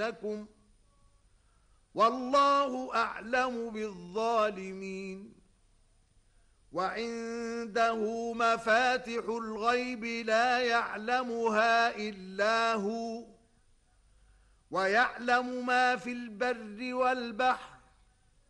لكم والله أعلم بالظالمين. وعنده مفاتح الغيب لا يعلمها إلا هو ويعلم ما في البر والبحر